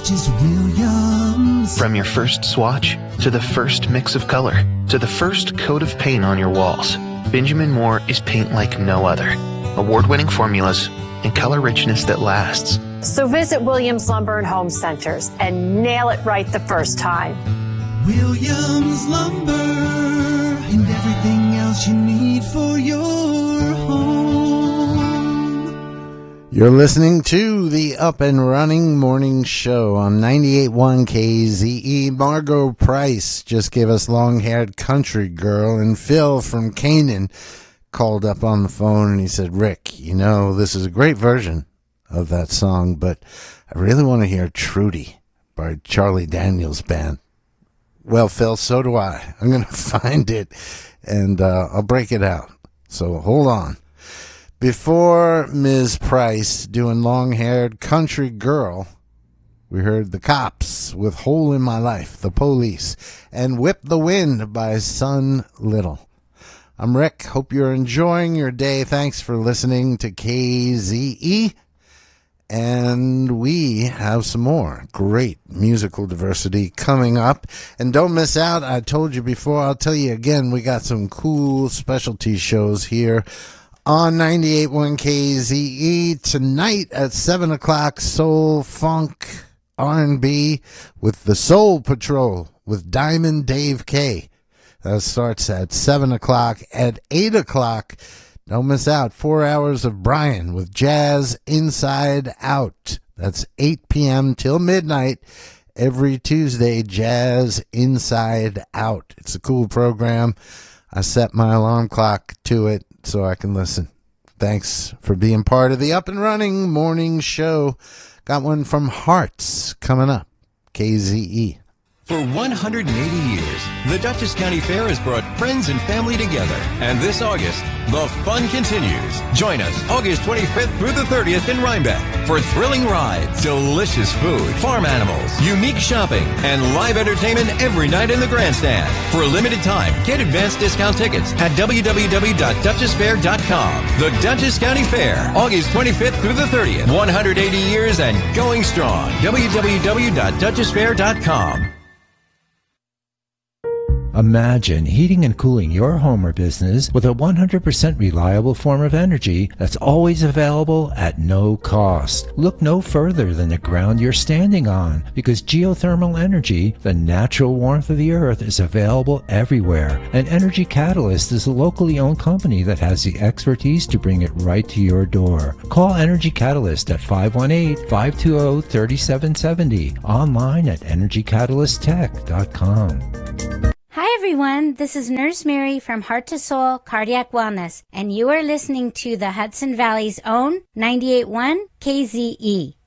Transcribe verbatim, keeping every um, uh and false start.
first is Williams. From your first swatch, to the first mix of color, to the first coat of paint on your walls, Benjamin Moore is paint like no other. Award-winning formulas and color richness that lasts. So visit Williams Lumber and Home Centers and nail it right the first time. Williams Lumber and everything else you need for your home. You're listening to the Up and Running Morning Show on ninety-eight point one K Z E. Margot Price just gave us Long-Haired Country Girl, and Phil from Canaan called up on the phone and he said, Rick, you know, this is a great version of that song, but I really want to hear Trudy by Charlie Daniels Band. Well, Phil, so do I. I'm going to find it, and uh, I'll break it out. So hold on. Before Miz Price doing Long-Haired Country Girl, we heard The Cops with Hole in My Life, The Police, and Whip the Wind by Sun Little. I'm Rick. Hope you're enjoying your day. Thanks for listening to K Z E. And we have some more great musical diversity coming up. And don't miss out. I told you before, I'll tell you again, we got some cool specialty shows here on ninety-eight point one K Z E. Tonight at seven o'clock, Soul, Funk, R and B with the Soul Patrol with Diamond Dave K. That starts at seven o'clock. At eight o'clock, don't miss out. Four hours of Brian with Jazz Inside Out. That's eight p.m. till midnight. Every Tuesday, Jazz Inside Out. It's a cool program. I set my alarm clock to it so I can listen. Thanks for being part of the Up and Running Morning Show. Got one from Hearts coming up. K Z E. For one hundred eighty years, the Dutchess County Fair has brought friends and family together. And this August, the fun continues. Join us August twenty-fifth through the thirtieth in Rhinebeck for thrilling rides, delicious food, farm animals, unique shopping, and live entertainment every night in the grandstand. For a limited time, get advanced discount tickets at w w w dot duchess fair dot com. The Dutchess County Fair, August twenty-fifth through the thirtieth. one hundred eighty years and going strong. w w w dot duchess fair dot com. Imagine heating and cooling your home or business with a one hundred percent reliable form of energy that's always available at no cost. Look no further than the ground you're standing on, because geothermal energy, the natural warmth of the earth, is available everywhere. And Energy Catalyst is a locally owned company that has the expertise to bring it right to your door. Call Energy Catalyst at five one eight, five two zero, three seven seven zero, online at energy catalyst tech dot com. Hi everyone, this is Nurse Mary from Heart to Soul Cardiac Wellness, and you are listening to the Hudson Valley's own ninety-eight point one K Z E.